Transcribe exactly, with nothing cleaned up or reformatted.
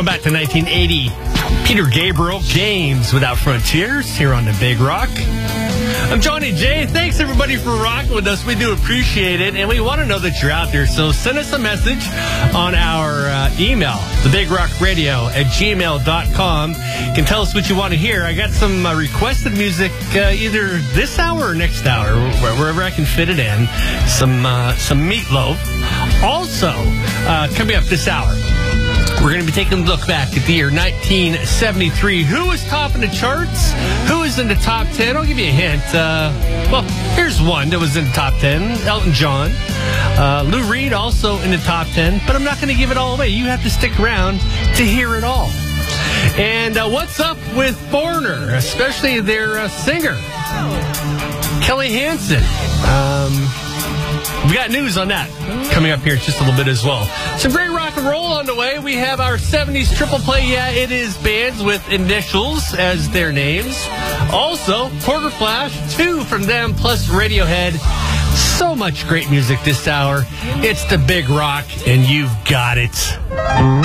back to nineteen eighty. Peter Gabriel, Games Without Frontiers, here on the Big Rock. I'm Johnny J. Thanks, everybody, for rocking with us. We do appreciate it, and we want to know that you're out there. So send us a message on our uh, email, the big rock radio at gmail dot com. You can tell us what you want to hear. I got some uh, requested music uh, either this hour or next hour, wherever I can fit it in. Some, uh, some Meatloaf. Also, uh, coming up this hour, we're going to be taking a look back at the year nineteen seventy-three. Who was topping the charts? Who was in the top ten? I'll give you a hint. Uh, well, here's one that was in the top ten. Elton John. Uh, Lou Reed also in the top ten. But I'm not going to give it all away. You have to stick around to hear it all. And uh, what's up with Foreigner, especially their uh, singer, Kelly Hansen? Um... We got news on that coming up here in just a little bit as well. Some great rock and roll on the way. We have our seventies triple play. Yeah, it is bands with initials as their names. Also, Quarter Flash, two from them, plus Radiohead. So much great music this hour. It's the Big Rock, and you've got it.